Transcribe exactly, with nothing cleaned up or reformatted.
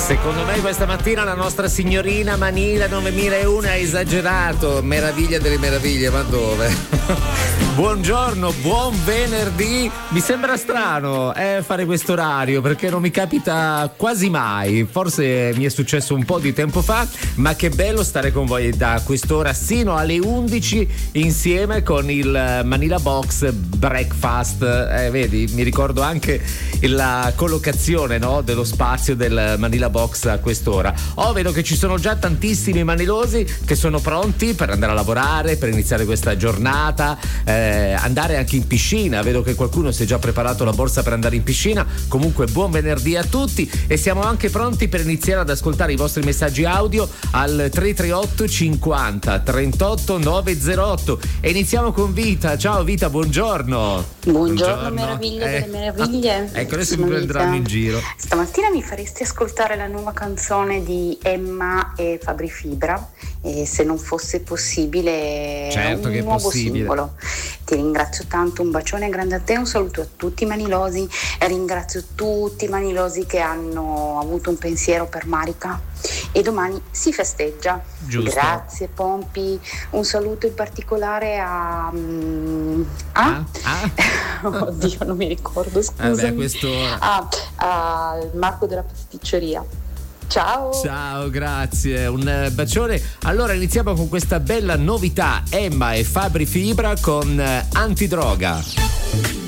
Secondo me questa mattina la nostra signorina Manila novemilauno ha esagerato. Meraviglia delle meraviglie, ma dove? Buongiorno, buon venerdì. Mi sembra strano eh, fare questo orario perché non mi capita quasi mai. Forse mi è successo un po' di tempo fa, ma che bello stare con voi da quest'ora sino alle undici insieme con il Manila Box Breakfast. Eh, vedi, mi ricordo anche la collocazione, no, dello spazio del Manila Box a quest'ora. Oh, vedo che ci sono già tantissimi manilosi che sono pronti per andare a lavorare, per iniziare questa giornata, eh, andare anche in piscina. Vedo che qualcuno si è già preparato la borsa per andare in piscina. Comunque buon venerdì a tutti e siamo anche pronti per iniziare ad ascoltare i vostri messaggi audio al tre tre otto cinquanta trentotto novecentootto e iniziamo con Vita. Ciao Vita, buongiorno. Buongiorno, buongiorno. Meraviglia eh. delle meraviglie. Ah, ecco, adesso mi prenderanno in giro. Stamattina mi faresti ascoltare la nuova canzone di Emma e Fabri Fibra, e se non fosse possibile, certo, un che è nuovo possibile. singolo. Ti ringrazio tanto, un bacione grande a te, un saluto a tutti i manilosi e ringrazio tutti i manilosi che hanno avuto un pensiero per Marica e domani si festeggia. Giusto. Grazie Pompi, un saluto in particolare a um, ah? Ah? Ah? Oddio, non mi ricordo, scusami. Vabbè, questo... ah, a Marco della pasticceria. Ciao. Ciao, grazie, un bacione. Allora iniziamo con questa bella novità, Emma e Fabri Fibra con Antidroga.